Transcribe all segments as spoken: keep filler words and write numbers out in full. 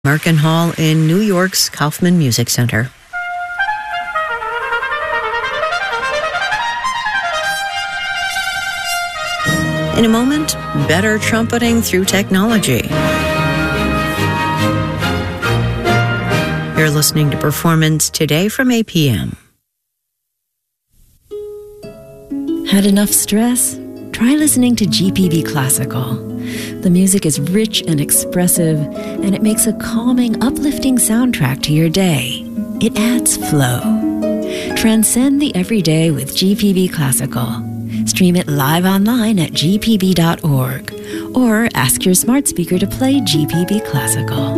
Merkin Hall in New York's Kaufman Music Center. In a moment, better trumpeting through technology. You're listening to Performance Today from A P M. Had enough stress? Try listening to G P B Classical. The music is rich and expressive, and it makes a calming, uplifting soundtrack to your day. It adds flow. Transcend the everyday with G P B Classical. Stream it live online at g p b dot org or ask your smart speaker to play G P B Classical.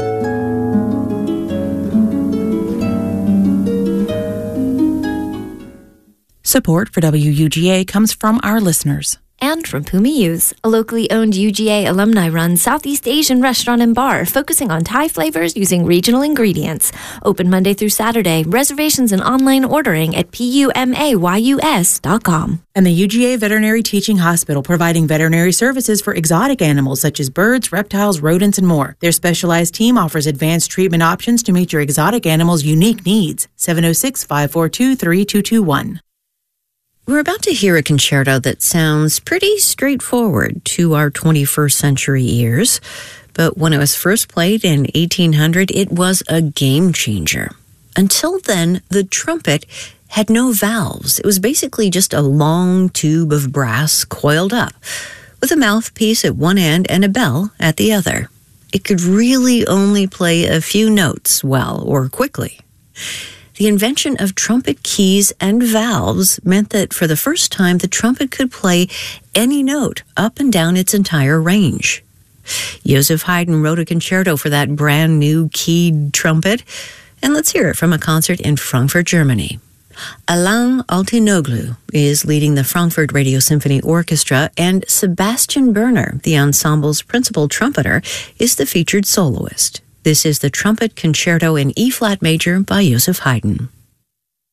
Support for W U G A comes from our listeners. And from Puma Youth, a locally owned U G A alumni-run Southeast Asian restaurant and bar focusing on Thai flavors using regional ingredients. Open Monday through Saturday. Reservations and online ordering at pumayus dot com. And the U G A Veterinary Teaching Hospital, providing veterinary services for exotic animals such as birds, reptiles, rodents, and more. Their specialized team offers advanced treatment options to meet your exotic animal's unique needs. seven oh six, five four two, three two two one. We're about to hear a concerto that sounds pretty straightforward to our twenty-first century ears, but when it was first played in eighteen hundred, it was a game changer. Until then, the trumpet had no valves. It was basically just a long tube of brass coiled up, with a mouthpiece at one end and a bell at the other. It could really only play a few notes well or quickly. The invention of trumpet keys and valves meant that for the first time, the trumpet could play any note up and down its entire range. Joseph Haydn wrote a concerto for that brand new keyed trumpet, and let's hear it from a concert in Frankfurt, Germany. Alain Altinoglu is leading the Frankfurt Radio Symphony Orchestra, and Sebastian Berner, the ensemble's principal trumpeter, is the featured soloist. This is the Trumpet Concerto in E-flat major by Joseph Haydn.